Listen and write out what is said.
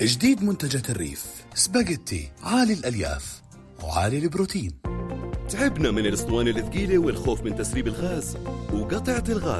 جديد منتجات الريف سباجيتي عالي الألياف وعالي البروتين. تعبنا من الاسطوانة الثقيلة والخوف من تسريب الغاز وقطعة الغاز.